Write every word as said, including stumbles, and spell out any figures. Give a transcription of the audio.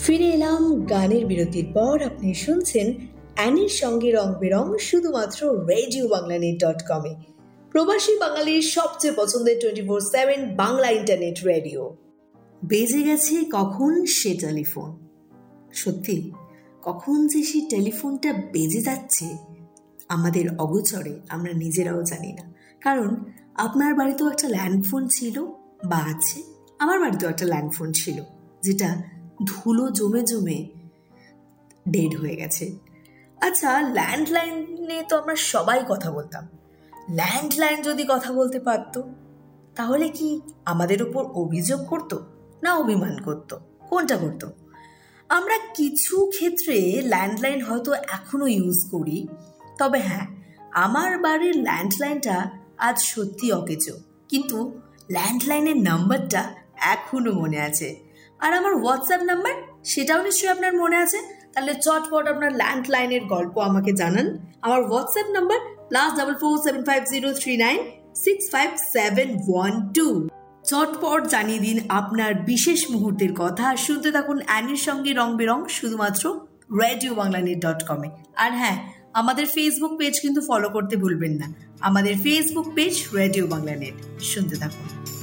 ফিরে এলাম গানের বিরতির পর। আপনি শুনছেন অ্যানির সঙ্গে রং বেরং শুধুমাত্র রেডিও বাংলা নেট ডট কমে, প্রবাসী বাঙালির সবচেয়ে পছন্দের twenty four seven Bangla internet radio. বেজে গেছে কখন সে টেলিফোন। সত্যি কখন যে সেই টেলিফোনটা বেজে যাচ্ছে আমাদের অগোচরে আমরা নিজেরাও জানি না। কারণ আপনার বাড়িতেও একটা ল্যান্ডফোন ছিল বা আছে, আমার বাড়িতেও একটা ল্যান্ডফোন ছিল, যেটা ধুলো জমে জমে ডেড হয়ে গেছে। আচ্ছা, ল্যান্ডলাইনে তো আমরা সবাই কথা বলতাম। ল্যান্ডলাইন যদি কথা বলতে পারত, তাহলে কি আমাদের উপর অভিযোগ করত না অভিমান করত? কোনটা করত? আমরা কিছু ক্ষেত্রে ল্যান্ডলাইন হয়তো এখনো ইউজ করি, তবে হ্যাঁ, আমার বাড়ির ল্যান্ডলাইনটা আজ সত্যি অকেজো, কিন্তু ল্যান্ডলাইনের নাম্বারটা এখনো মনে আছে। আর আমার হোয়াটসঅ্যাপ নাম্বার, সেটাও নিশ্চয়ই আপনার মনে আছে। তাহলে চটপট আপনার ল্যান্ডলাইনের গল্প আমাকে জানান। আমার WhatsApp number plus double four seven five zero three nine six five seven one two. চটপট জানিয়ে দিন আপনার বিশেষ মুহূর্তের কথা। শুনতে থাকুন অ্যানির সঙ্গে রং বেরং শুধুমাত্র রেডিও বাংলা নেট ডট কমে। আর হ্যাঁ, আমাদের ফেসবুক পেজ কিন্তু ফলো করতে ভুলবেন না। আমাদের Facebook page radio Bangla net. শুনতে থাকুন।